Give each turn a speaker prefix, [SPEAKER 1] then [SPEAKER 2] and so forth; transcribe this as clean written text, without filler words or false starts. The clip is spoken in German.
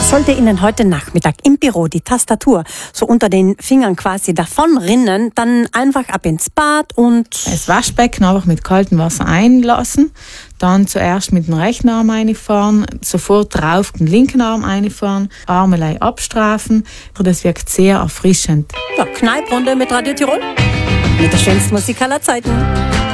[SPEAKER 1] Sollte Ihnen heute Nachmittag im Büro die Tastatur so unter den Fingern quasi davonrinnen, dann einfach ab ins Bad und
[SPEAKER 2] das Waschbecken einfach mit kaltem Wasser einlassen. Dann zuerst mit dem rechten Arm reinfahren, sofort drauf den linken Arm reinfahren, Arme abstrafen. Das wirkt sehr erfrischend.
[SPEAKER 1] ja, Kneiprunde mit Radio Tirol. Mit der schönsten Musik aller Zeiten.